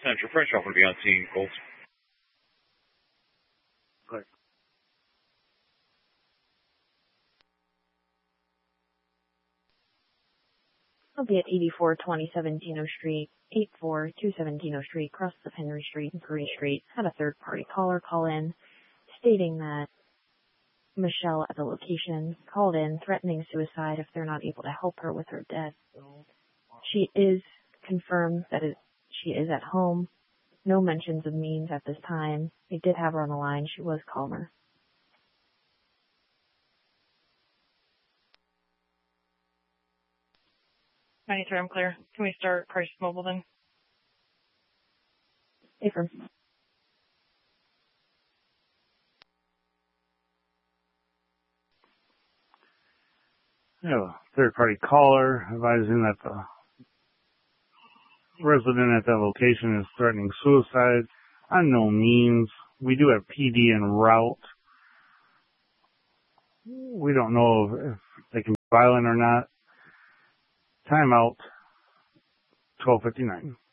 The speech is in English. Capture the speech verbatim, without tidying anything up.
Central French offer to be on scene, Colts. Click. I'll be at eighty-four twenty-seven Tino Street, eighty-four twenty-seven Tino Street, across the Henry Street and Green Street. Had a third-party caller call in stating that Michelle at the location called in threatening suicide if they're not able to help her with her death. She is confirmed that it, she is at home. No mentions of means at this time. They did have her on the line. She was calmer. ninety-three, I'm clear. Can we start Crisis Mobile then? Affirm. I have a third-party caller advising that the resident at that location is threatening suicide. Unknown means. We do have P D en route. We don't know if, if they can be violent or not. Timeout, twelve fifty-nine.